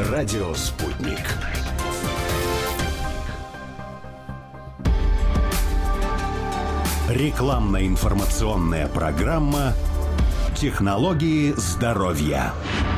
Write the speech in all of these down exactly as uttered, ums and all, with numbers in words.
Радио «Спутник». Рекламно-информационная программа «Технологии здоровья».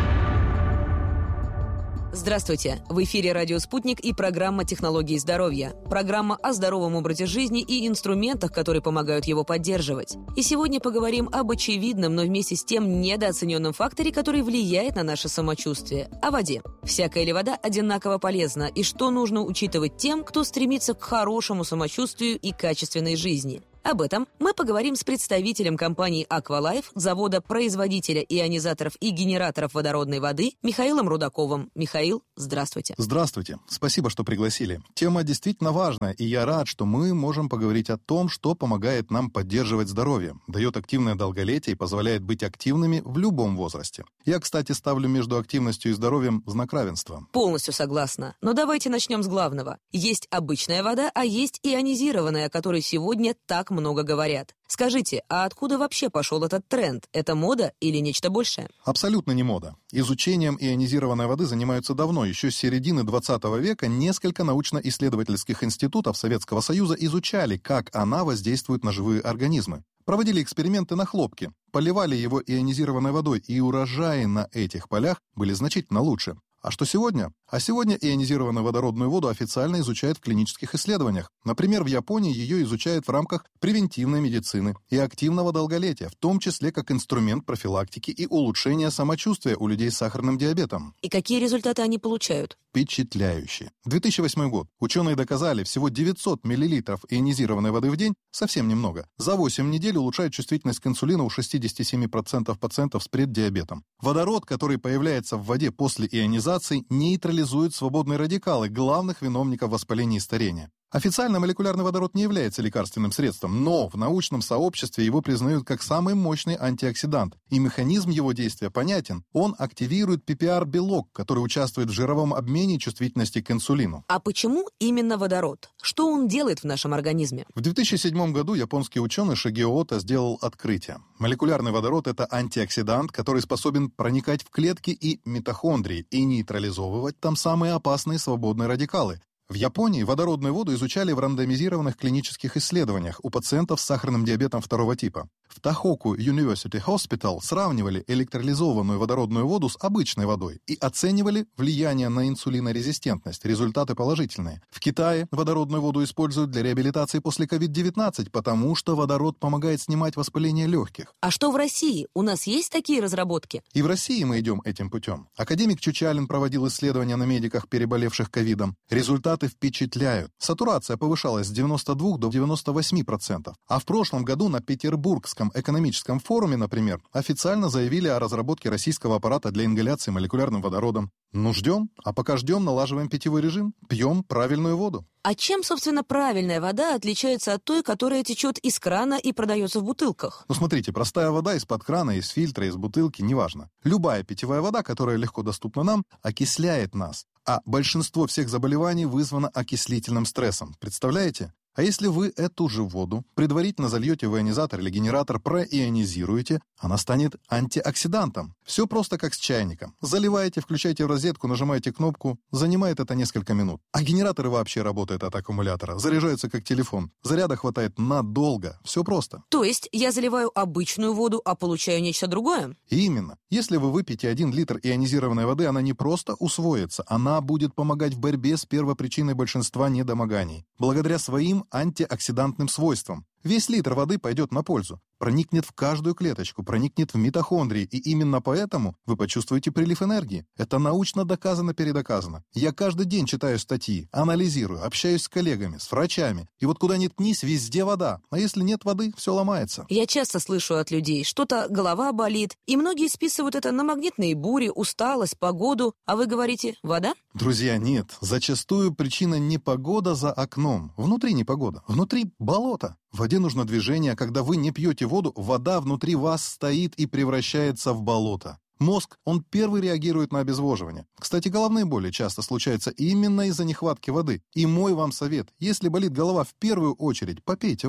Здравствуйте! В эфире «Радио Спутник» и программа «Технологии здоровья». Программа о здоровом образе жизни и инструментах, которые помогают его поддерживать. И сегодня поговорим об очевидном, но вместе с тем недооцененном факторе, который влияет на наше самочувствие – о воде. Всякая ли вода одинаково полезна, и что нужно учитывать тем, кто стремится к хорошему самочувствию и качественной жизни? Об этом мы поговорим с представителем компании «Аквалайф», завода-производителя ионизаторов и генераторов водородной воды Михаилом Рудаковым. Михаил, здравствуйте. Здравствуйте. Спасибо, что пригласили. Тема действительно важная, и я рад, что мы можем поговорить о том, что помогает нам поддерживать здоровье, дает активное долголетие и позволяет быть активными в любом возрасте. Я, кстати, ставлю между активностью и здоровьем знак равенства. Полностью согласна. Но давайте начнем с главного. Есть обычная вода, а есть ионизированная, о которой сегодня так много говорят. Скажите, а откуда вообще пошел этот тренд? Это мода или нечто большее? Абсолютно не мода. Изучением ионизированной воды занимаются давно. Еще с середины двадцатого века несколько научно-исследовательских институтов Советского Союза изучали, как она воздействует на живые организмы. Проводили эксперименты на хлопке, поливали его ионизированной водой, и урожаи на этих полях были значительно лучше. А что сегодня? А сегодня ионизированную водородную воду официально изучают в клинических исследованиях. Например, в Японии ее изучают в рамках превентивной медицины и активного долголетия, в том числе как инструмент профилактики и улучшения самочувствия у людей с сахарным диабетом. И какие результаты они получают? Впечатляющие. две тысячи восьмой год. Ученые доказали, всего девятьсот миллилитров ионизированной воды в день, совсем немного, за восемь недель улучшает чувствительность к инсулину у шестьдесят семь процентов пациентов с преддиабетом. Водород, который появляется в воде после ионизации, нейтрализует свободные радикалы, главных виновников воспаления и старения. Официально молекулярный водород не является лекарственным средством, но в научном сообществе его признают как самый мощный антиоксидант. И механизм его действия понятен. Он активирует пи пи ар-белок, который участвует в жировом обмене чувствительности к инсулину. А почему именно водород? Что он делает в нашем организме? В две тысячи седьмом году японский ученый Шигео Ото сделал открытие. Молекулярный водород – это антиоксидант, который способен проникать в клетки и митохондрии и нейтрализовывать там самые опасные свободные радикалы. В Японии водородную воду изучали в рандомизированных клинических исследованиях у пациентов с сахарным диабетом второго типа. В Тохоку University Hospital сравнивали электролизованную водородную воду с обычной водой и оценивали влияние на инсулинорезистентность. Результаты положительные. В Китае водородную воду используют для реабилитации после ковид девятнадцать, потому что водород помогает снимать воспаление легких. А что в России? У нас есть такие разработки? И в России мы идем этим путем. Академик Чучалин проводил исследования на медиках, переболевших ковидом. Результаты впечатляют. Сатурация повышалась с девяноста двух до девяноста восьми процентов. А в прошлом году на Петербургском экономическом форуме, например, официально заявили о разработке российского аппарата для ингаляции молекулярным водородом. Ну, ждем. А пока ждем, налаживаем питьевой режим. Пьем правильную воду. А чем, собственно, правильная вода отличается от той, которая течет из крана и продается в бутылках? Ну, смотрите, простая вода из-под крана, из фильтра, из бутылки, неважно. Любая питьевая вода, которая легко доступна нам, окисляет нас. А большинство всех заболеваний вызвано окислительным стрессом. Представляете? А если вы эту же воду предварительно зальете в ионизатор или генератор, проионизируете, она станет антиоксидантом. Все просто как с чайником. Заливаете, включаете в розетку, нажимаете кнопку, занимает это несколько минут. А генераторы вообще работают от аккумулятора, заряжаются как телефон. Заряда хватает надолго. Все просто. То есть я заливаю обычную воду, а получаю нечто другое? Именно. Если вы выпьете один литр ионизированной воды, она не просто усвоится, она будет помогать в борьбе с первопричиной большинства недомоганий. Благодаря своим антиоксидантным свойствам. Весь литр воды пойдет на пользу, проникнет в каждую клеточку, проникнет в митохондрии, и именно поэтому вы почувствуете прилив энергии. Это научно доказано, передоказано. Я каждый день читаю статьи, анализирую, общаюсь с коллегами, с врачами. И вот куда ни ткнись, везде вода. А если нет воды, все ломается. Я часто слышу от людей, что-то голова болит, и многие списывают это на магнитные бури, усталость, погоду. А вы говорите, вода? Друзья, нет. Зачастую причина не погода за окном. Внутри не погода. Внутри болото. В воде нужно движение, а когда вы не пьете воду, вода внутри вас стоит и превращается в болото. Мозг, он первый реагирует на обезвоживание. Кстати, головные боли часто случаются именно из-за нехватки воды. И мой вам совет, если болит голова, в первую очередь попейте воды.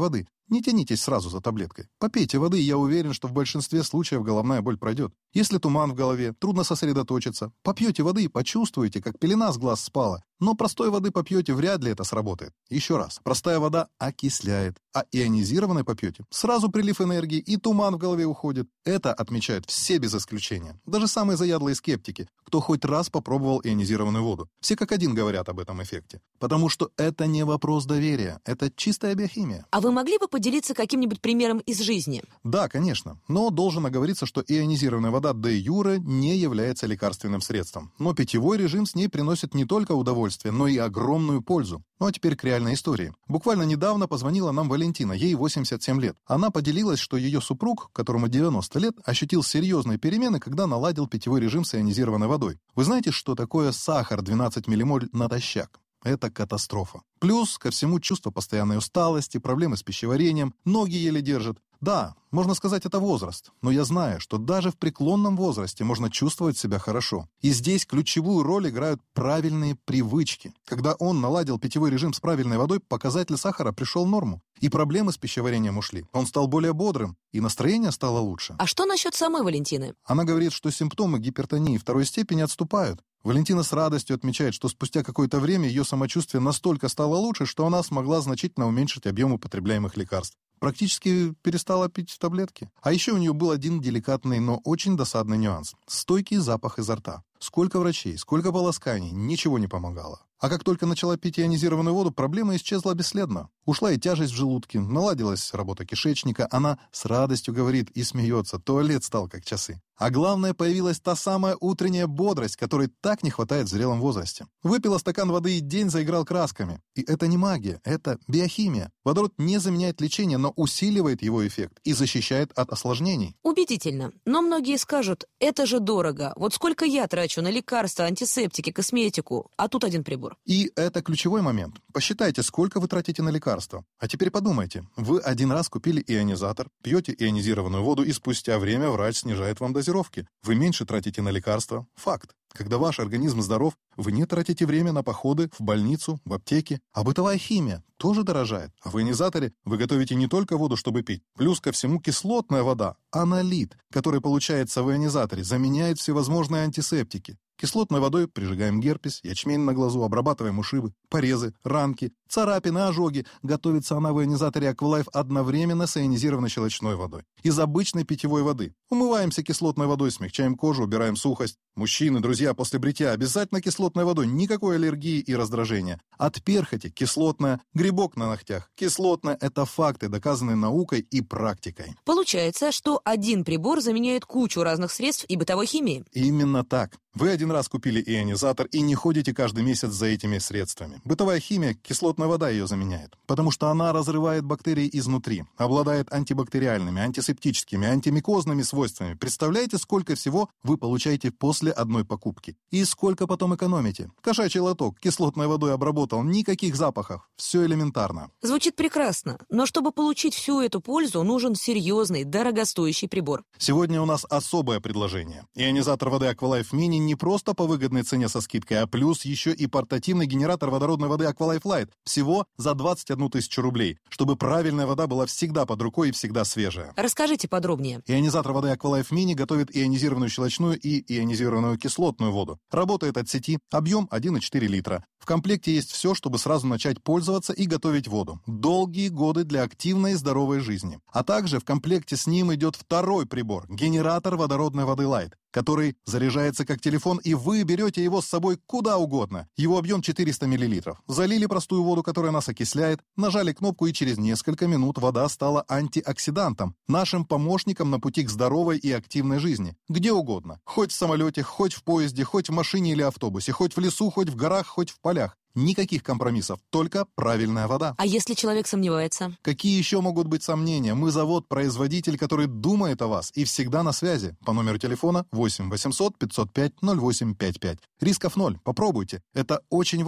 Не тянитесь сразу за таблеткой. Попейте воды, и я уверен, что в большинстве случаев головная боль пройдет. Если туман в голове, трудно сосредоточиться, попьете воды и почувствуете, как пелена с глаз спала. Но простой воды попьете, вряд ли это сработает. Еще раз, простая вода окисляет, а ионизированной попьете, сразу прилив энергии и туман в голове уходит. Это отмечают все без исключения. Даже самые заядлые скептики, кто хоть раз попробовал ионизированную воду. Все как один говорят об этом эффекте. Потому что это не вопрос доверия, это чистая биохимия. А вы могли бы поделиться каким-нибудь примером из жизни? Да, конечно. Но должен оговориться, что ионизированная вода де юре не является лекарственным средством. Но питьевой режим с ней приносит не только удовольствие, но и огромную пользу. Ну а теперь к реальной истории. Буквально недавно позвонила нам Валентина, ей восемьдесят семь лет. Она поделилась, что ее супруг, которому девяносто лет, ощутил серьезные перемены, когда наладил питьевой режим с ионизированной водой. Вы знаете, что такое сахар двенадцать миллимоль натощак? Это катастрофа. Плюс ко всему чувство постоянной усталости, проблемы с пищеварением, ноги еле держат. Да, можно сказать, это возраст, но я знаю, что даже в преклонном возрасте можно чувствовать себя хорошо. И здесь ключевую роль играют правильные привычки. Когда он наладил питьевой режим с правильной водой, показатель сахара пришел в норму. И проблемы с пищеварением ушли. Он стал более бодрым, и настроение стало лучше. А что насчет самой Валентины? Она говорит, что симптомы гипертонии второй степени отступают. Валентина с радостью отмечает, что спустя какое-то время ее самочувствие настолько стало лучше, что она смогла значительно уменьшить объем употребляемых лекарств. Практически перестала пить таблетки. А еще у нее был один деликатный, но очень досадный нюанс. Стойкий запах изо рта. Сколько врачей, сколько полосканий, ничего не помогало. А как только начала пить ионизированную воду, проблема исчезла бесследно. Ушла и тяжесть в желудке, наладилась работа кишечника. Она с радостью говорит и смеется, туалет стал как часы. А главное, появилась та самая утренняя бодрость, которой так не хватает в зрелом возрасте. Выпила стакан воды и день заиграл красками. И это не магия, это биохимия. Водород не заменяет лечение, но усиливает его эффект и защищает от осложнений. Убедительно. Но многие скажут, это же дорого. Вот сколько я трачу на лекарства, антисептики, косметику, а тут один прибор. И это ключевой момент. Посчитайте, сколько вы тратите на лекарства. А теперь подумайте. Вы один раз купили ионизатор, пьете ионизированную воду, и спустя время врач снижает вам дозировки. Вы меньше тратите на лекарства. Факт. Когда ваш организм здоров, вы не тратите время на походы в больницу, в аптеке. А бытовая химия тоже дорожает. А в ионизаторе вы готовите не только воду, чтобы пить. Плюс ко всему кислотная вода, анолит, который получается в ионизаторе, заменяет всевозможные антисептики. Кислотной водой прижигаем герпес, ячмень на глазу, обрабатываем ушибы, порезы, ранки, царапины, ожоги. Готовится она в ионизаторе Aqualife одновременно с ионизированной щелочной водой. Из обычной питьевой воды. Умываемся кислотной водой, смягчаем кожу, убираем сухость. Мужчины, друзья, после бритья обязательно кислотной водой, никакой аллергии и раздражения. От перхоти кислотная, грибок на ногтях. Кислотная – это факты, доказанные наукой и практикой. Получается, что один прибор заменяет кучу разных средств и бытовой химии. Именно так. Вы один раз купили ионизатор и не ходите каждый месяц за этими средствами. Бытовая химия, кислотная вода ее заменяет, потому что она разрывает бактерии изнутри, обладает антибактериальными, антисептическими, антимикозными свойствами. Представляете, сколько всего вы получаете после одной покупки? И сколько потом экономите? Кошачий лоток кислотной водой обработал, никаких запахов, все элементарно. Звучит прекрасно, но чтобы получить всю эту пользу, нужен серьезный, дорогостоящий прибор. Сегодня у нас особое предложение. Ионизатор воды Aqualife Mini не просто по выгодной цене со скидкой, а плюс еще и портативный генератор водородной воды Aqualife Light. Всего за двадцать одну тысячу рублей, чтобы правильная вода была всегда под рукой и всегда свежая. Расскажите подробнее. Ионизатор воды Aqualife Mini готовит ионизированную щелочную и ионизированную кислотную воду. Работает от сети, объем один и четыре литра. В комплекте есть все, чтобы сразу начать пользоваться и готовить воду. Долгие годы для активной и здоровой жизни. А также в комплекте с ним идет второй прибор – генератор водородной воды Light, который заряжается как телефон, и вы берете его с собой куда угодно. Его объем четыреста миллилитров. Залили простую воду, которая нас окисляет, нажали кнопку, и через несколько минут вода стала антиоксидантом, нашим помощником на пути к здоровой и активной жизни. Где угодно. Хоть в самолете, хоть в поезде, хоть в машине или автобусе, хоть в лесу, хоть в горах, хоть в полях. Никаких компромиссов, только правильная вода. А если человек сомневается? Какие еще могут быть сомнения? Мы завод-производитель, который думает о вас и всегда на связи. По номеру телефона восемь восемьсот пятьсот пять ноль восемь пять пять. Рисков ноль. Попробуйте. Это очень важно.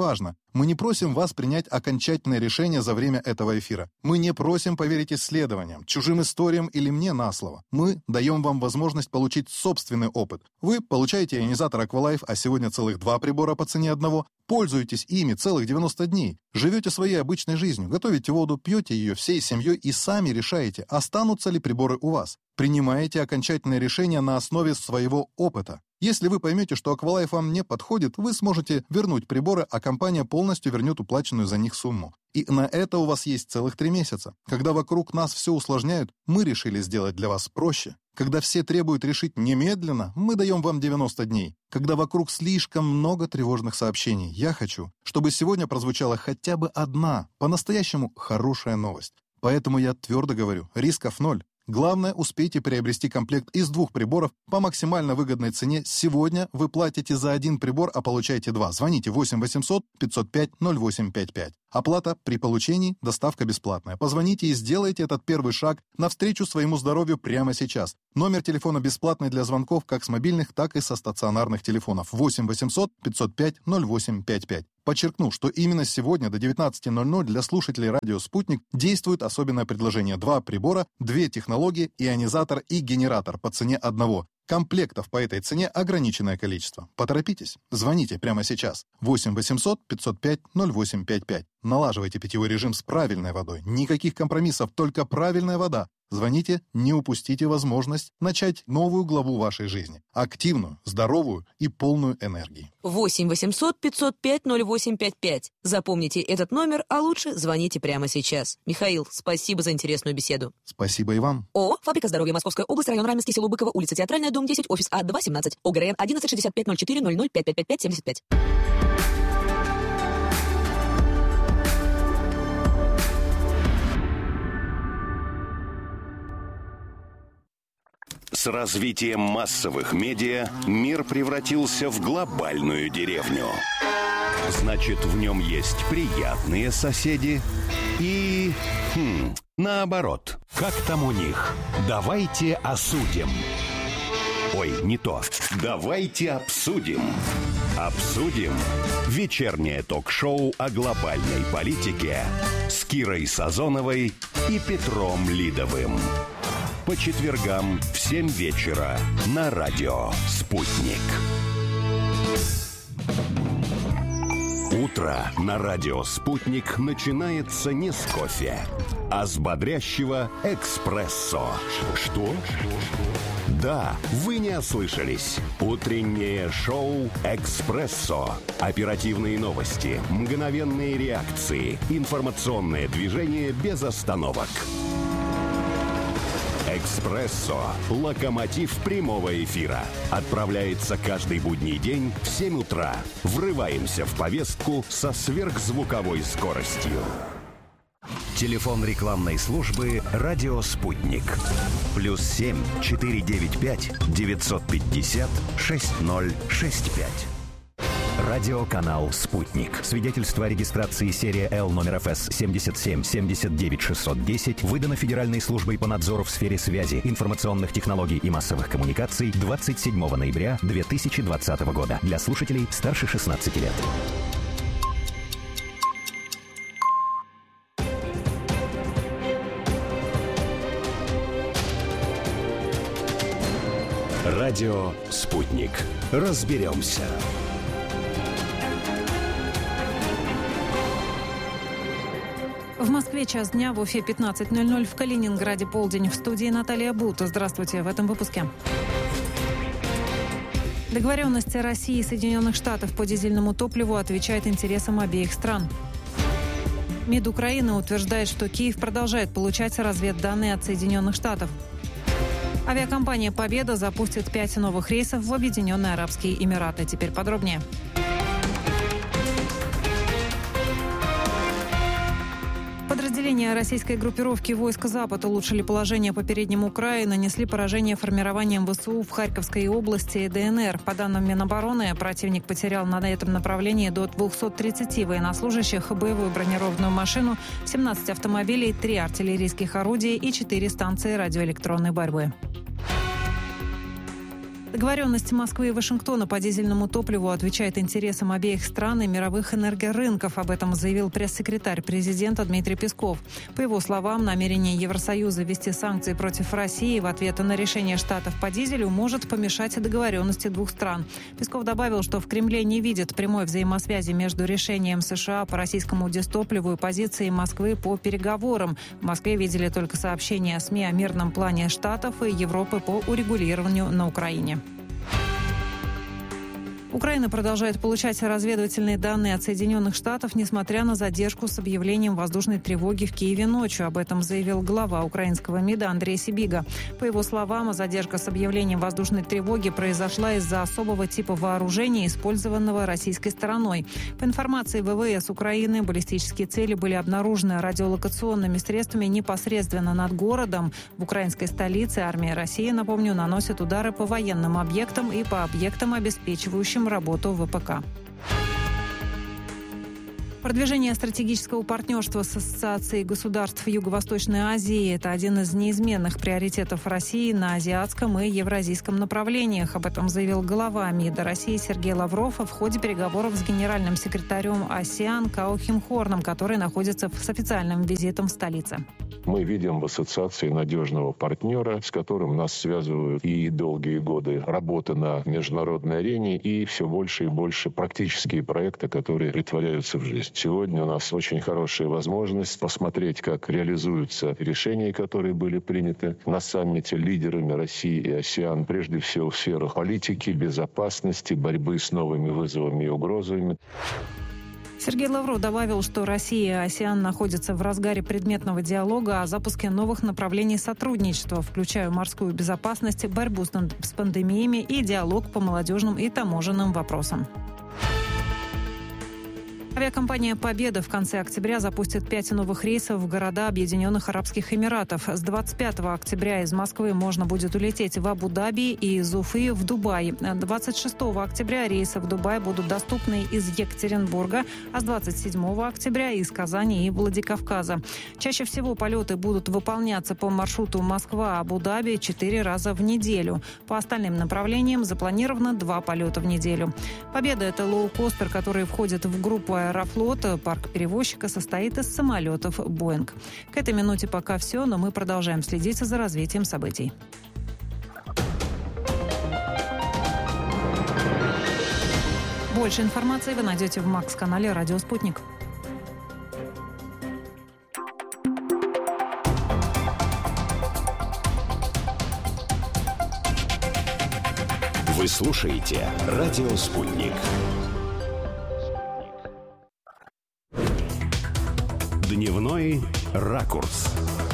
Мы не просим вас принять окончательное решение за время этого эфира. Мы не просим поверить исследованиям, чужим историям или мне на слово. Мы даем вам возможность получить собственный опыт. Вы получаете ионизатор Aqualife, а сегодня целых два прибора по цене одного. Пользуетесь ими целых девяносто дней. Живете своей обычной жизнью, готовите воду, пьете ее всей семьей и сами решаете, останутся ли приборы у вас. Принимаете окончательное решение на основе своего опыта. Если вы поймете, что Aqualife вам не подходит, вы сможете вернуть приборы, а компания полностью вернет уплаченную за них сумму. И на это у вас есть целых три месяца. Когда вокруг нас все усложняют, мы решили сделать для вас проще. Когда все требуют решить немедленно, мы даем вам девяносто дней. Когда вокруг слишком много тревожных сообщений, я хочу, чтобы сегодня прозвучала хотя бы одна, по-настоящему хорошая новость. Поэтому я твердо говорю, рисков ноль. Главное, успейте приобрести комплект из двух приборов по максимально выгодной цене. Сегодня вы платите за один прибор, а получаете два. Звоните восемь восемьсот пятьсот пять ноль восемь пять пять. Оплата при получении, доставка бесплатная. Позвоните и сделайте этот первый шаг навстречу своему здоровью прямо сейчас. Номер телефона бесплатный для звонков как с мобильных, так и со стационарных телефонов. восемь восемьсот пятьсот пять ноль восемь пять пять. Подчеркну, что именно сегодня до девятнадцати ноль-ноль для слушателей радио «Спутник» действует особенное предложение. Два прибора, две технологии, ионизатор и генератор по цене одного. Комплектов по этой цене ограниченное количество. Поторопитесь. Звоните прямо сейчас. восемь восемьсот пятьсот пять ноль восемь пять пять. Налаживайте питьевой режим с правильной водой. Никаких компромиссов, только правильная вода. Звоните, не упустите возможность начать новую главу вашей жизни. Активную, здоровую и полную энергии. восемь восемьсот пятьсот пять ноль восемь пять пять. Запомните этот номер, а лучше звоните прямо сейчас. Михаил, спасибо за интересную беседу. Спасибо и вам. ООО «Фабрика здоровья», Московская область, район Раменский, село Быково, улица Театральная, дом десять, офис А два семнадцать, ОГРН одиннадцать шестьдесят пять ноль четыре ноль ноль пять пять пять пять семьдесят пять. С развитием массовых медиа мир превратился в глобальную деревню. Значит, в нем есть приятные соседи и... Хм, наоборот. Как там у них? Давайте осудим. Ой, не то. Давайте обсудим. Обсудим. Вечернее ток-шоу о глобальной политике с Кирой Сазоновой и Петром Лидовым. По четвергам в семь вечера на радио «Спутник». Утро на радио «Спутник» начинается не с кофе, а с бодрящего эспрессо. Что? Да, вы не ослышались. Утреннее шоу «Экспрессо». Оперативные новости, мгновенные реакции, информационное движение без остановок. «Экспрессо» – локомотив прямого эфира. Отправляется каждый будний день в семь утра. Врываемся в повестку со сверхзвуковой скоростью. Телефон рекламной службы «Радио Спутник». Плюс семь четыре девять пять девятьсот пятьдесят шесть ноль шесть пять. Радиоканал «Спутник». Свидетельство о регистрации серия Л номер эф эс семьдесят семь семьдесят девять шестьсот десять выдано Федеральной службой по надзору в сфере связи, информационных технологий и массовых коммуникаций двадцать седьмого ноября две тысячи двадцатого года. Для слушателей старше шестнадцати лет. Радио «Спутник». Разберемся. В Москве час дня, в Уфе пятнадцать ноль ноль, в Калининграде полдень. В студии Наталья Бута. Здравствуйте. В этом выпуске. Договоренность России и Соединенных Штатов по дизельному топливу отвечает интересам обеих стран. МИД Украины утверждает, что Киев продолжает получать разведданные от Соединенных Штатов. Авиакомпания «Победа» запустит пять новых рейсов в Объединенные Арабские Эмираты. Теперь подробнее. Подразделения российской группировки войск «Запад» улучшили положение по переднему краю и нанесли поражение формированием ВСУ в Харьковской области и ДНР. По данным Минобороны, противник потерял на этом направлении до двухсот тридцати военнослужащих, боевую бронированную машину, семнадцать автомобилей, три артиллерийских орудия и четыре станции радиоэлектронной борьбы. Договоренность Москвы и Вашингтона по дизельному топливу отвечает интересам обеих стран и мировых энергорынков. Об этом заявил пресс-секретарь президента Дмитрий Песков. По его словам, намерение Евросоюза ввести санкции против России в ответ на решение Штатов по дизелю может помешать договоренности двух стран. Песков добавил, что в Кремле не видят прямой взаимосвязи между решением США по российскому дизтопливу и позицией Москвы по переговорам. В Москве видели только сообщения СМИ о мирном плане Штатов и Европы по урегулированию на Украине. Украина продолжает получать разведывательные данные от Соединенных Штатов, несмотря на задержку с объявлением воздушной тревоги в Киеве ночью. Об этом заявил глава украинского МИДа Андрей Сибига. По его словам, задержка с объявлением воздушной тревоги произошла из-за особого типа вооружения, использованного российской стороной. По информации ВВС Украины, баллистические цели были обнаружены радиолокационными средствами непосредственно над городом. В украинской столице армия России, напомню, наносит удары по военным объектам и по объектам, обеспечивающим работу ВПК. Продвижение стратегического партнерства с Ассоциацией государств Юго-Восточной Азии – это один из неизменных приоритетов России на азиатском и евразийском направлениях. Об этом заявил глава МИДа России Сергей Лавров в ходе переговоров с генеральным секретарем АСЕАН Као Ким Хорном, который находится с официальным визитом в столице. Мы видим в ассоциации надежного партнера, с которым нас связывают и долгие годы работы на международной арене, и все больше и больше практические проекты, которые претворяются в жизнь. Сегодня у нас очень хорошая возможность посмотреть, как реализуются решения, которые были приняты на саммите лидерами России и АСЕАН, прежде всего в сферах политики, безопасности, борьбы с новыми вызовами и угрозами. Сергей Лавров добавил, что Россия и АСЕАН находятся в разгаре предметного диалога о запуске новых направлений сотрудничества, включая морскую безопасность, борьбу с пандемиями и диалог по молодежным и таможенным вопросам. Авиакомпания «Победа» в конце октября запустит пять новых рейсов в города Объединенных Арабских Эмиратов. С двадцать пятого октября из Москвы можно будет улететь в Абу-Даби и из Уфы в Дубай. двадцать шестого октября рейсы в Дубай будут доступны из Екатеринбурга, а с двадцать седьмого октября из Казани и Владикавказа. Чаще всего полеты будут выполняться по маршруту Москва-Абу-Даби четыре раза в неделю. По остальным направлениям запланировано два полета в неделю. «Победа» — это лоукостер, который входит в группу «Аэрофлот». Парк перевозчика состоит из самолетов «Боинг». К этой минуте пока все, но мы продолжаем следить за развитием событий. Больше информации вы найдете в Макс-канале «Радио Спутник». Вы слушаете «Радио Спутник». Дневной ракурс.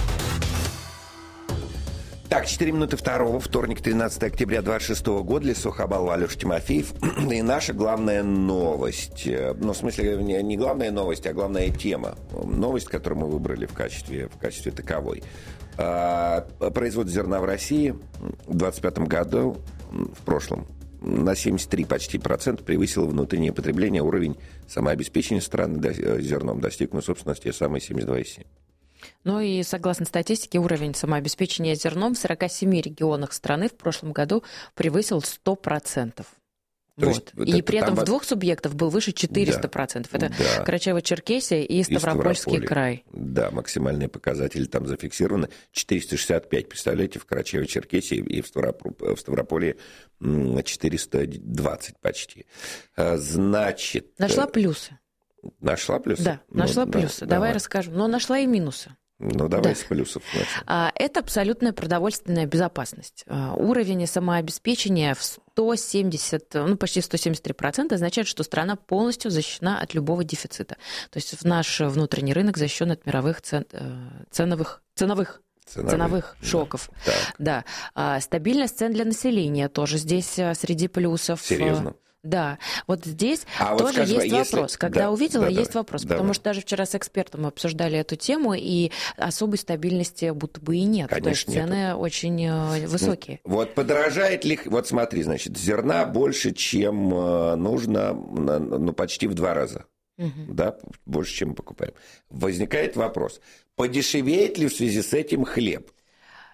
Так, четыре минуты второго, вторник, тринадцатого октября двадцать шестого года, Лесо Хабалов, Алеша Тимофеев. И наша главная новость, ну, в смысле, не главная новость, а главная тема. Новость, которую мы выбрали в качестве, в качестве таковой. Производство зерна в России в двадцать пятом году, в прошлом, на семьдесят три почти процента превысило внутреннее потребление. Уровень самообеспечения страны зерном достиг, ну, собственно, те самые семьдесят два и семь. Ну и согласно статистике, уровень самообеспечения зерном в сорока семи регионах страны в прошлом году превысил сто процентов. Вот. Есть, и при этом в двух субъектов был выше четыреста процентов. Да, это да. Карачаево-Черкесия и Ставропольский и край. Да, максимальные показатели там зафиксированы. четыреста шестьдесят пять, представляете, в Карачаево-Черкесии и в Ставрополье четыреста двадцать почти. Значит... Нашла плюсы. Нашла плюсы? Да, нашла ну, плюсы. Да, давай, давай расскажу. Но нашла и минусы. Ну, давай да. с плюсов. Это абсолютная продовольственная безопасность. Уровень самообеспечения в сто семьдесят, ну, почти сто семьдесят три процента означает, что страна полностью защищена от любого дефицита. То есть наш внутренний рынок защищен от мировых цен, ценовых, ценовых Ценовых, ценовых шоков. Да. Да. Стабильность цен для населения тоже здесь среди плюсов. Серьезно? Да, вот здесь а тоже вот скажи, есть если... вопрос. Когда да, увидела, да, есть да, вопрос. да, потому да. что даже вчера с экспертом мы обсуждали эту тему, и особой стабильности будто бы и нет. Конечно, то есть цены нету. очень высокие. Вот подорожает ли... Вот смотри, значит, зерна больше, чем нужно, ну, почти в два раза. Угу. Да, больше, чем мы покупаем. Возникает вопрос, подешевеет ли в связи с этим хлеб?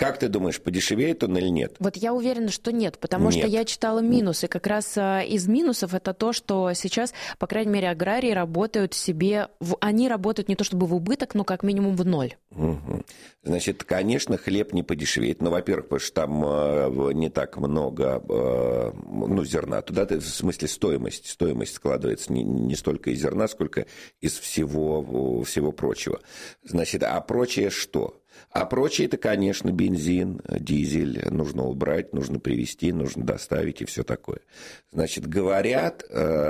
Как ты думаешь, подешевеет он или нет? Вот я уверена, что нет, потому нет. что я читала минусы. Как раз из минусов это то, что сейчас, по крайней мере, аграрии работают себе... В... Они работают не то чтобы в убыток, но как минимум в ноль. Угу. Значит, конечно, хлеб не подешевеет. Ну, во-первых, потому что там э, не так много э, ну, зерна. Туда, в смысле, стоимость. Стоимость складывается не, не столько из зерна, сколько из всего, всего прочего. Значит, а прочее что? А прочее это, конечно, бензин, дизель. Нужно убрать, нужно привезти, нужно доставить и все такое. Значит, говорят,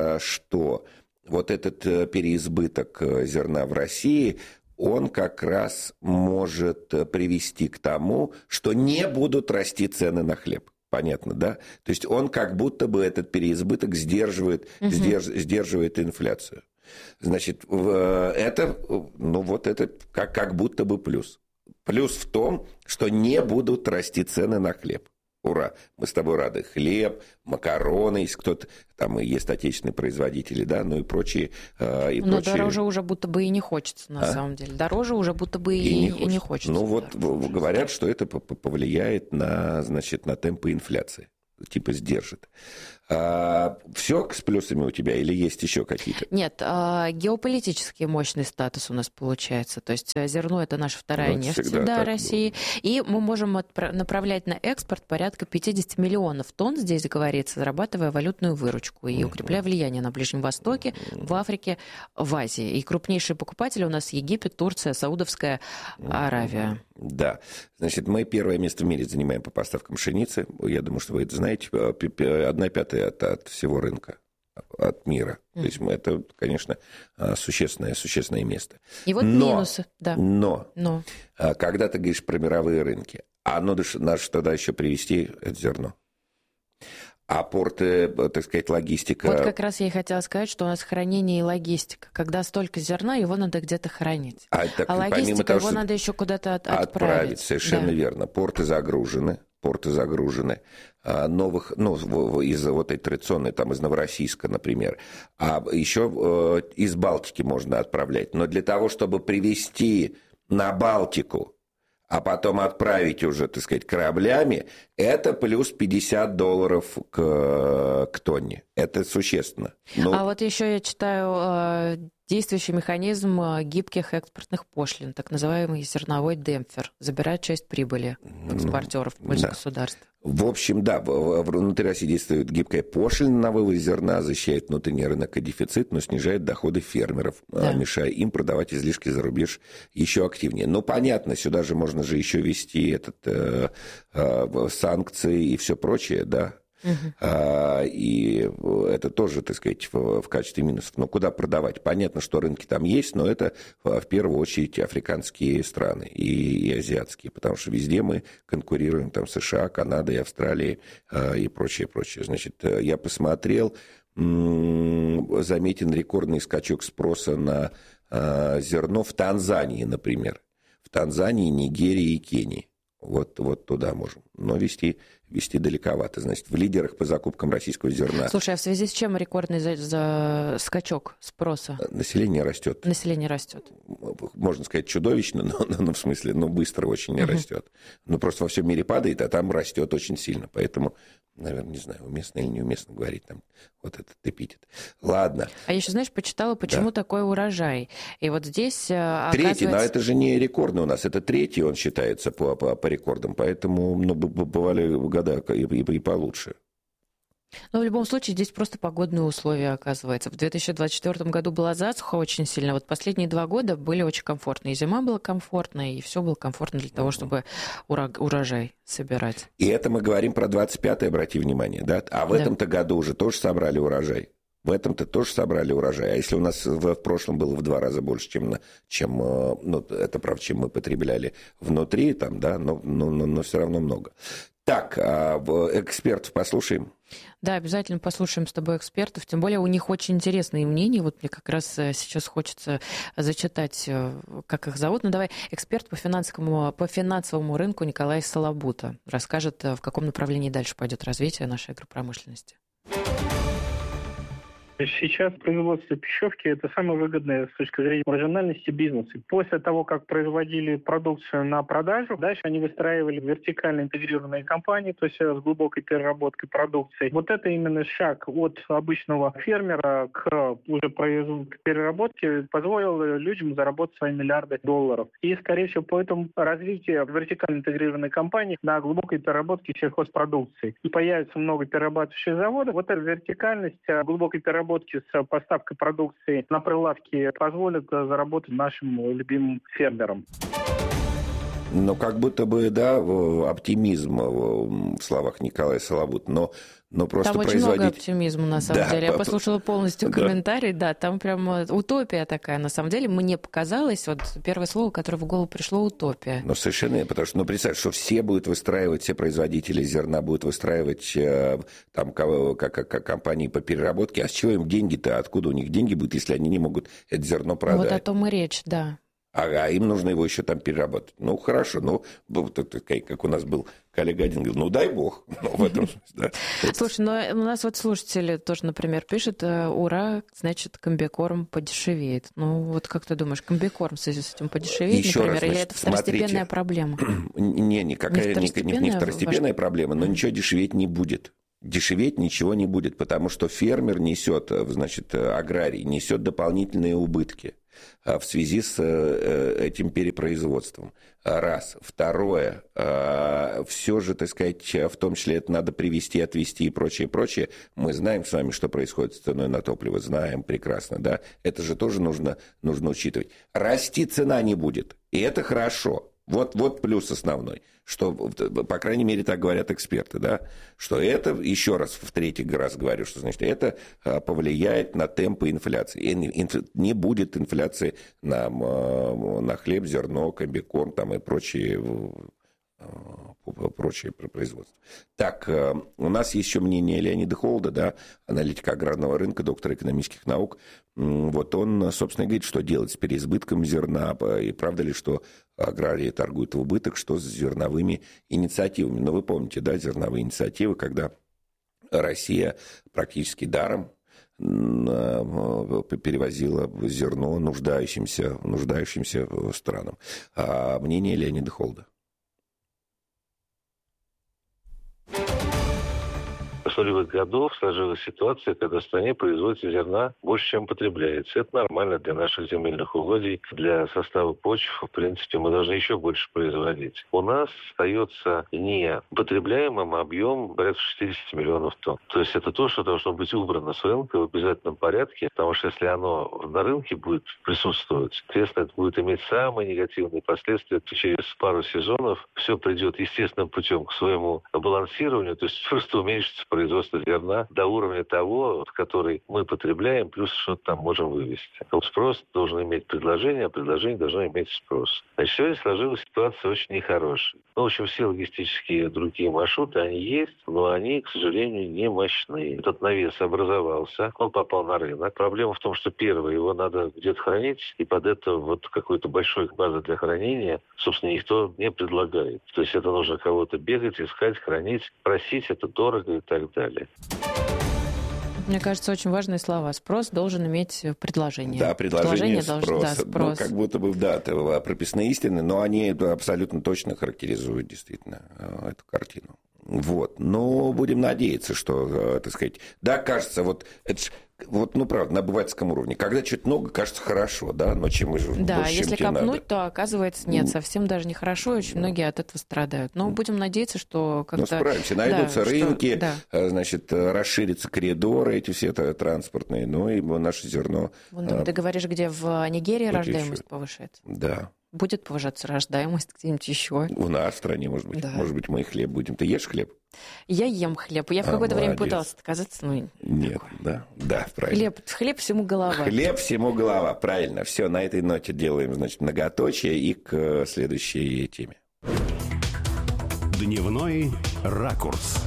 что вот этот переизбыток зерна в России, он как раз может привести к тому, что не будут расти цены на хлеб. Понятно, да? То есть он как будто бы этот переизбыток сдерживает, угу. сдерж, сдерживает инфляцию. Значит, это, ну вот это как, как будто бы плюс. Плюс в том, что не будут расти цены на хлеб. Ура! Мы с тобой рады. Хлеб, макароны, если кто-то... Там и есть отечественные производители, да, ну и прочие... И Но прочие... дороже уже будто бы и не хочется, на а? самом деле. Дороже уже будто бы и, и, не, и не хочется. Ну вот говорят, что это повлияет на, значит, на темпы инфляции. Типа сдержит. А, все с плюсами у тебя или есть еще какие-то? Нет, а, геополитический мощный статус у нас получается. То есть зерно – это наша вторая вот нефть да, России. Было. И мы можем отправ- направлять на экспорт порядка пятьдесят миллионов тонн, здесь говорится, зарабатывая валютную выручку и укрепляя влияние на Ближнем Востоке, в Африке, в Азии. И крупнейшие покупатели у нас Египет, Турция, Саудовская Аравия. Да. Значит, мы первое место в мире занимаем по поставкам пшеницы. Я думаю, что вы это знаете. Одна пятая от, от всего рынка, от мира. Mm. То есть мы, это, конечно, существенное, существенное место. И вот но, минусы. Да. Но, но, когда ты говоришь про мировые рынки, а надо же тогда еще привезти это зерно. А порты, так сказать, логистика... Вот как раз я и хотела сказать, что у нас хранение и логистика. Когда столько зерна, его надо где-то хранить. А, так, а логистика, того, его надо еще куда-то от, отправить. Отправить, совершенно да. верно. Порты загружены, порты загружены. А новых, ну, из вот этой традиционной, там, из Новороссийска, например. А еще э, из Балтики можно отправлять. Но для того, чтобы привезти на Балтику, а потом отправить уже, так сказать, кораблями, это плюс пятьдесят долларов к, к тонне. Это существенно. Ну, а вот еще я читаю действующий механизм гибких экспортных пошлин, так называемый зерновой демпфер, забирает часть прибыли экспортеров в пользу да. государства. В общем, да, внутри России действует гибкая пошлина на вывоз зерна, защищает внутренний рынок и дефицит, но снижает доходы фермеров, да. мешая им продавать излишки за рубеж еще активнее. Ну, понятно, сюда же можно же еще ввести этот, э, э, санкции и все прочее, да. Uh-huh. А, и это тоже, так сказать, в, в качестве минусов. Но куда продавать? Понятно, что рынки там есть, но это в первую очередь африканские страны и, и азиатские, потому что везде мы конкурируем, там США, Канада и Австралия а, и прочее, прочее. Значит, я посмотрел, м- заметен рекордный скачок спроса на а, зерно в Танзании, например. В Танзании, Нигерии и Кении. Вот, вот туда можем. Но вести, вести далековато. Значит, в лидерах по закупкам российского зерна. Слушай, а в связи с чем рекордный за, за скачок спроса? Население растет. Население растет. Можно сказать, чудовищно, но, но, но в смысле, но быстро очень не uh-huh. растет. Ну, просто во всем мире падает, а там растет очень сильно. Поэтому, наверное, не знаю, уместно или неуместно говорить там вот этот эпитет. Ладно. А я еще, знаешь, почитала, почему да. такой урожай. И вот здесь Третий, оказывается... но это же не рекордный у нас. Это третий он считается по, по, по рекордам. Поэтому, ну, бывали года и, и, и получше. Но в любом случае здесь просто погодные условия, оказывается. В две тысячи двадцать четвёртом году была засуха очень сильно. Вот последние два года были очень комфортные. И зима была комфортная, и все было комфортно для того, чтобы урожай собирать. И это мы говорим про двадцать пятый, обрати внимание, да? А в да. этом-то году уже тоже собрали урожай. В этом-то тоже собрали урожай. А если у нас в прошлом было в два раза больше, чем, чем ну, это правда, чем мы потребляли внутри, там, да, но, но, но, но все равно много. Так, экспертов послушаем. Да, обязательно послушаем с тобой экспертов, тем более у них очень интересные мнения. Вот мне как раз сейчас хочется зачитать, как их зовут. Ну давай, эксперт по финансовому, по финансовому рынку Николай Солобута расскажет, в каком направлении дальше пойдет развитие нашей агропромышленности. Сейчас производство пищевки – это самое выгодное с точки зрения маржинальности бизнеса. После того, как производили продукцию на продажу, дальше они выстраивали вертикально интегрированные компании, то есть с глубокой переработкой продукции. Вот это именно шаг от обычного фермера к уже производству, к переработке позволил людям заработать свои миллиарды долларов. И, скорее всего, поэтому развитие вертикально интегрированной компании на глубокой переработке сельхозпродукции. И появится много перерабатывающих заводов. Вот эта вертикальность глубокой переработки с поставкой продукции на прилавке позволит заработать нашим любимым фермерам. Ну, как будто бы, да, оптимизм в словах Николая Соловута, но, но просто там производить... очень много оптимизма, на самом да, деле. Я по... послушала полностью да. комментарий, да, там прям утопия такая, на самом деле. Мне показалось, вот первое слово, которое в голову пришло, утопия. Ну, совершенно, потому что, ну, представь, что все будут выстраивать, все производители зерна будут выстраивать там как, как компании по переработке, а с чего им деньги-то, откуда у них деньги будут, если они не могут это зерно продать? Вот о том и речь, да. А, а им нужно его еще там переработать. Ну, хорошо, ну, как у нас был коллега один, говорил, ну, дай бог. Ну, в этом смысле, да. Слушай, ну, у нас вот слушатели тоже, например, пишут, ура, значит, комбикорм подешевеет. Ну, вот как ты думаешь, комбикорм в связи с этим подешевеет, еще например, раз, значит, или это второстепенная смотрите. проблема? Не, никакая, не второстепенная, не, не второстепенная ваш... проблема, но ничего дешеветь не будет. Дешеветь ничего не будет, потому что фермер несет, значит, аграрий несет дополнительные убытки в связи с этим перепроизводством. Раз. Второе. Все же, так сказать, в том числе это надо привезти, отвезти и прочее, прочее. Мы знаем с вами, что происходит с ценой на топливо. Знаем прекрасно, да? Это же тоже нужно, нужно учитывать. Расти цена не будет. И это хорошо. Вот, вот плюс основной, что, по крайней мере, так говорят эксперты, да, что это, еще раз, в третий раз говорю, что, значит, это повлияет на темпы инфляции. Не будет инфляции на, на хлеб, зерно, комбикорм там, и прочие, прочие производства. Так, у нас есть еще мнение Леонида Холода, да, аналитика аграрного рынка, доктор экономических наук. Вот он, собственно, говорит, что делать с переизбытком зерна, и правда ли, что аграрии торгуют в убыток, что с зерновыми инициативами. Но вы помните, да, зерновые инициативы, когда Россия практически даром перевозила зерно нуждающимся, нуждающимся странам. А мнение Леонида Холода. С нулевых годов сложилась ситуация, когда в стране производится зерна больше, чем потребляется. Это нормально для наших земельных угодий, для состава почв. В принципе, мы должны еще больше производить. У нас остается не потребляемым объем порядка шестьдесят миллионов тонн. То есть это то, что должно быть убрано с рынка в обязательном порядке, потому что если оно на рынке будет присутствовать, соответственно, это будет иметь самые негативные последствия. Через пару сезонов все придет естественным путем к своему балансированию, то есть просто уменьшится производство зерна до уровня того, который мы потребляем, плюс что-то там можем вывести. Спрос должен иметь предложение, а предложение должно иметь спрос. Значит, сегодня сложилась ситуация очень нехорошая. Ну, в общем, все логистические другие маршруты, они есть, но они, к сожалению, не мощные. Этот навес образовался, он попал на рынок. Проблема в том, что первое, его надо где-то хранить, и под это вот какой-то большой базы для хранения, собственно, никто не предлагает. То есть это нужно кого-то бегать, искать, хранить, просить, это дорого и так далее. Мне кажется, очень важные слова. Спрос должен иметь предложение. Да, предложение, предложение спрос. Должен, да, спрос. Ну, как будто бы, да, это прописные истины, но они абсолютно точно характеризуют действительно эту картину. Вот. Но будем надеяться, что, так сказать, да, кажется, вот это ж, вот, ну, правда, на обывательском уровне. Когда что-то много, кажется хорошо, да, но чем же да, больше, если чем копнуть, надо. то оказывается нет, совсем даже нехорошо, очень многие от этого страдают. Но будем надеяться, что как-то... Ну, справимся, найдутся да, рынки, что... да. значит, расширятся коридоры эти все транспортные, ну, и наше зерно... Вон, а, ты говоришь, где в Нигерии рождаемость еще. повышается? Да. Будет повышаться рождаемость где-нибудь еще? У нас в стране, может быть. Да. Может быть, мы и хлеб будем. Ты ешь хлеб? Я ем хлеб. Я в а, какое-то молодец. время пыталась отказаться, но... Нет, такое. да, да, правильно. Хлеб, хлеб всему голова. Хлеб всему голова, правильно. Все, на этой ноте делаем, значит, многоточие и к следующей теме. Дневной ракурс.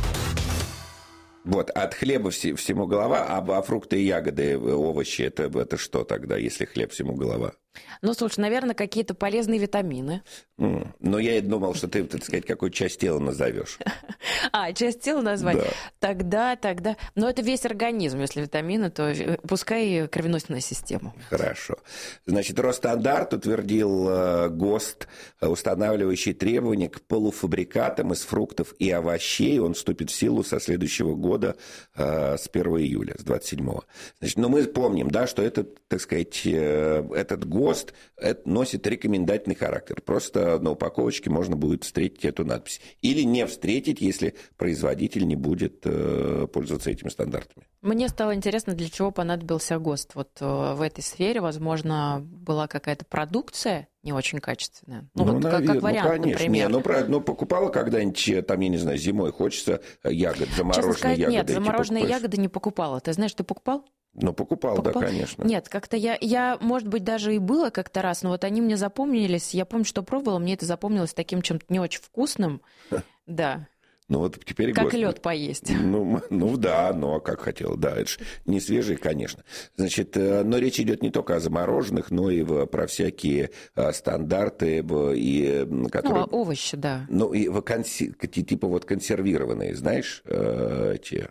Вот, от хлеба всему голова, а, а фрукты и ягоды, овощи, это, это что тогда, если хлеб всему голова? Ну, слушай, наверное, какие-то полезные витамины. Mm. Но я и думал, что ты, так сказать, какую часть тела назовешь. А, часть тела назвать? Да. Тогда, тогда... Но это весь организм, если витамины, то пускай кровеносная система. Хорошо. Значит, Росстандарт утвердил э, ГОСТ, устанавливающий требования к полуфабрикатам из фруктов и овощей. Он вступит в силу со следующего года, э, с первого июля, с двадцать седьмого. Значит, но мы помним, да, что этот, так сказать, э, этот ГОСТ это носит рекомендательный характер. Просто на упаковочке можно будет встретить эту надпись. Или не встретить, если производитель не будет э, пользоваться этими стандартами. Мне стало интересно, для чего понадобился ГОСТ. Вот э, в этой сфере, возможно, была какая-то продукция не очень качественная. Ну, ну вот навер... как, как вариант, ну, конечно. например. Не, ну, про... ну, покупала когда-нибудь, там, я не знаю, зимой хочется ягод, замороженные Честно сказать, ягоды. Нет, замороженные покупаешь? ягоды не покупала. Ты знаешь, ты покупал? Ну, покупал, покупал, да, конечно. Нет, как-то я, я, может быть, даже и было как-то раз, но вот они мне запомнились. Я помню, что пробовала, мне это запомнилось таким чем-то не очень вкусным. Да. Ну вот теперь как гость. Лед поесть. Ну, ну да, ну а как хотел, да, это ж не свежий, конечно. Значит, но речь идет не только о замороженных, но и про всякие стандарты и которые. Ну, овощи, да. Ну и типа вот консервированные, знаешь, те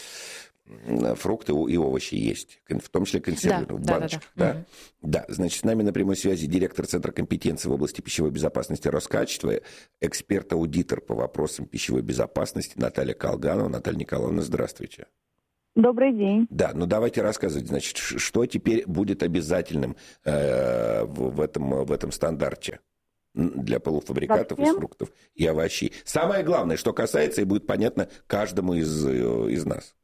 фрукты и овощи есть, в том числе консервированные, да, в баночках. Да, да, да. Угу. Да, значит, с нами на прямой связи директор Центра компетенции в области пищевой безопасности Роскачества, эксперт-аудитор по вопросам пищевой безопасности Наталья Колганова. Наталья Николаевна, здравствуйте. Добрый день. Да, ну давайте рассказывать, значит, что теперь будет обязательным э, в, в, этом, в этом стандарте для полуфабрикатов из фруктов и овощей. Самое главное, что касается и будет понятно каждому из, из нас.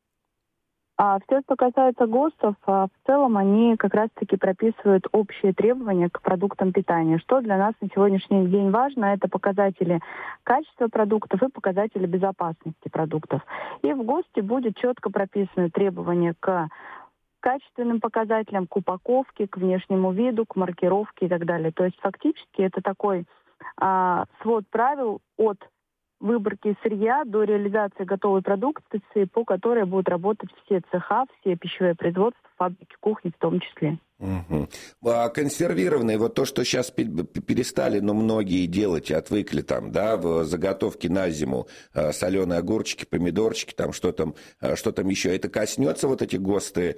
А все, что касается ГОСТов, в целом они как раз-таки прописывают общие требования к продуктам питания. Что для нас на сегодняшний день важно, это показатели качества продуктов и показатели безопасности продуктов. И в ГОСТе будет четко прописаны требования к качественным показателям, к упаковке, к внешнему виду, к маркировке и так далее. То есть фактически это такой а, свод правил от выборки сырья до реализации готовой продукции, по которой будут работать все цеха, все пищевые производства, фабрики, кухни в том числе. Угу. А консервированные, вот то, что сейчас перестали, но многие делать, отвыкли там, да, в заготовки на зиму, соленые огурчики, помидорчики, там что там, что там еще, это коснется вот эти ГОСТы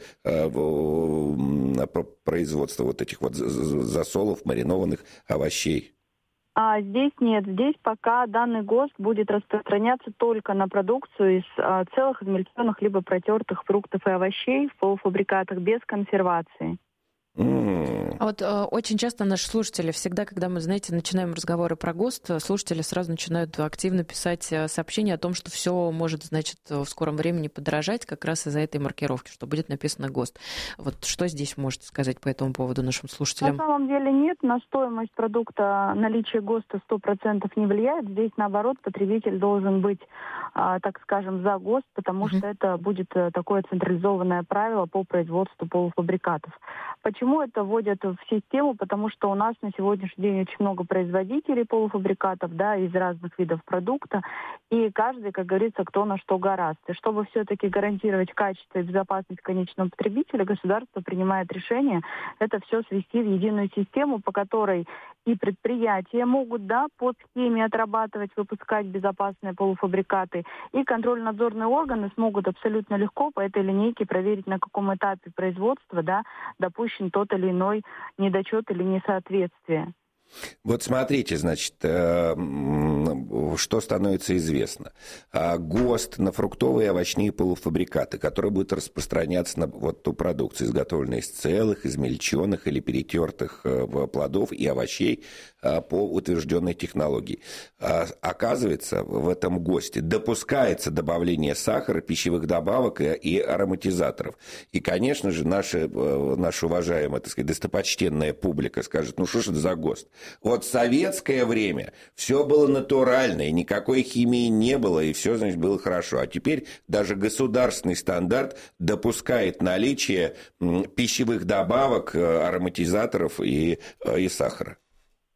производства вот этих вот засолов, маринованных овощей? А здесь нет. Здесь пока данный ГОСТ будет распространяться только на продукцию из а, целых, измельченных либо протертых фруктов и овощей в полуфабрикатах без консервации. А вот э, очень часто наши слушатели, всегда, когда мы, знаете, начинаем разговоры про ГОСТ, слушатели сразу начинают активно писать сообщения о том, что все может, значит, в скором времени подорожать как раз из-за этой маркировки, что будет написано ГОСТ. Вот что здесь можете сказать по этому поводу нашим слушателям? На самом деле нет. На стоимость продукта наличие ГОСТа сто процентов не влияет. Здесь, наоборот, потребитель должен быть, а, так скажем, за ГОСТ, потому mm-hmm. что это будет такое централизованное правило по производству полуфабрикатов. Почему это вводят в систему? Потому что у нас на сегодняшний день очень много производителей полуфабрикатов, да, из разных видов продукта, и каждый, как говорится, кто на что горазд. И чтобы все-таки гарантировать качество и безопасность конечного потребителя, государство принимает решение это все свести в единую систему, по которой и предприятия могут, да, по схеме отрабатывать, выпускать безопасные полуфабрикаты, и контрольно-надзорные органы смогут абсолютно легко по этой линейке проверить, на каком этапе производства, да, допущен тот или иной недочет или несоответствие. Вот смотрите, значит, что становится известно. ГОСТ на фруктовые и овощные полуфабрикаты, которые будут распространяться на вот ту продукцию, изготовленную из целых, измельченных или перетертых плодов и овощей по утвержденной технологии. Оказывается, в этом ГОСТе допускается добавление сахара, пищевых добавок и ароматизаторов. И, конечно же, наша, наша уважаемая, так сказать, достопочтенная публика скажет, ну что ж это за ГОСТ? Вот в советское время все было натурально, и никакой химии не было, и все, значит, было хорошо. А теперь даже государственный стандарт допускает наличие пищевых добавок, ароматизаторов и, и сахара.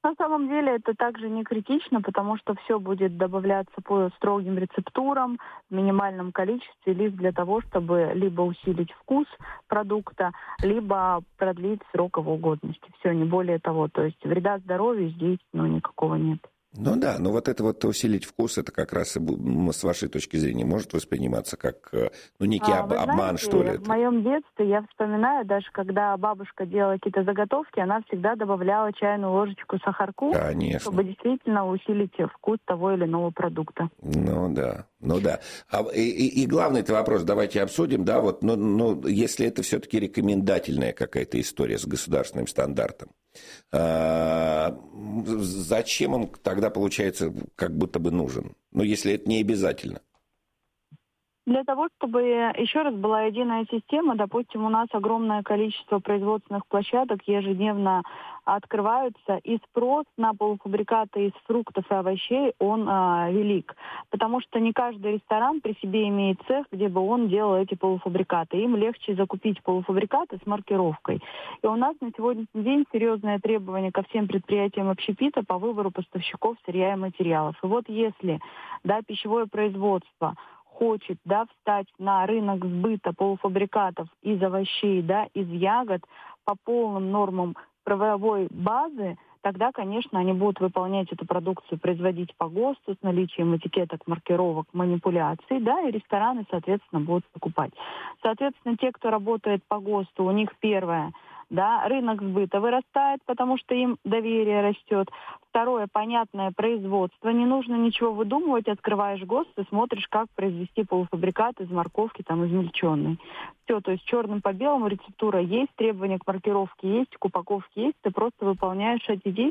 На самом деле это также не критично, потому что все будет добавляться по строгим рецептурам в минимальном количестве, лишь для того, чтобы либо усилить вкус продукта, либо продлить срок его годности. Все, не более того. То есть вреда здоровью здесь ну, никакого нет. Ну да, но вот это вот усилить вкус, это как раз с вашей точки зрения может восприниматься как ну, некий а, об, вы обман, знаете, что ли? В моем детстве я вспоминаю, даже когда бабушка делала какие-то заготовки, она всегда добавляла чайную ложечку сахарку, Конечно. чтобы действительно усилить вкус того или иного продукта. Ну да, ну да. А, и, и, и главный-то вопрос давайте обсудим, да, вот, ну, ну если это все-таки рекомендательная какая-то история с государственным стандартом, а, зачем он тогда, получается, как будто бы нужен? Ну, если это не обязательно. Для того, чтобы еще раз была единая система, допустим, у нас огромное количество производственных площадок ежедневно открываются, и спрос на полуфабрикаты из фруктов и овощей, он а, велик. Потому что не каждый ресторан при себе имеет цех, где бы он делал эти полуфабрикаты. Им легче закупить полуфабрикаты с маркировкой. И у нас на сегодняшний день серьезное требование ко всем предприятиям общепита по выбору поставщиков сырья и материалов. И вот если да, пищевое производство хочет да, встать на рынок сбыта полуфабрикатов из овощей, да, из ягод по полным нормам правовой базы, тогда, конечно, они будут выполнять эту продукцию, производить по ГОСТу с наличием этикеток, маркировок, манипуляций, да, и рестораны, соответственно, будут покупать. Соответственно, те, кто работает по ГОСТу, у них первое, да, рынок сбыта вырастает, потому что им доверие растет. Второе, понятное производство. Не нужно ничего выдумывать, открываешь ГОСТ и смотришь, как произвести полуфабрикат из морковки, там, измельченной. Все, то есть черным по белому рецептура есть, требования к маркировке есть, к упаковке есть, ты просто выполняешь эти действия.